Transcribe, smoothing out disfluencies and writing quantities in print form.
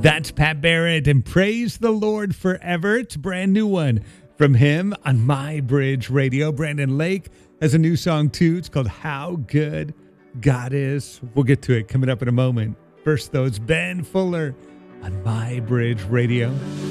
That's Pat Barrett and Praise the Lord Forever. It's a brand new one from him on My Bridge Radio. Brandon Lake has a new song too. It's called How Good God Is. We'll get to it coming up in a moment. First though, it's Ben Fuller on My Bridge Radio.